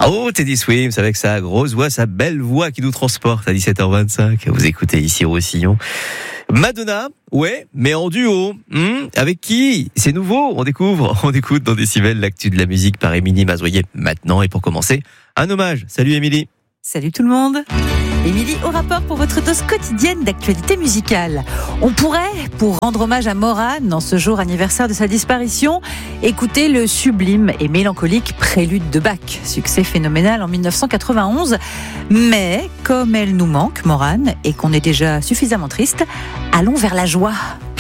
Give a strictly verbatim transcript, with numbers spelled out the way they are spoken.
Oh, Teddy Swims avec sa grosse voix, sa belle voix qui nous transporte à dix-sept heures vingt-cinq. Vous écoutez ici Roussillon. Madonna, ouais, mais en duo. Hmm, avec qui? C'est nouveau, on découvre, on écoute dans Décibel l'actu de la musique par Émilie Mazoyer maintenant. Et pour commencer, un hommage. Salut Émilie. Salut tout le monde. Émilie au rapport pour votre dose quotidienne d'actualité musicale. On pourrait, pour rendre hommage à Morane dans ce jour anniversaire de sa disparition, écouter le sublime et mélancolique Prélude de Bach, succès phénoménal en dix-neuf cent quatre-vingt-onze. Mais comme elle nous manque, Morane, et qu'on est déjà suffisamment triste, allons vers la joie.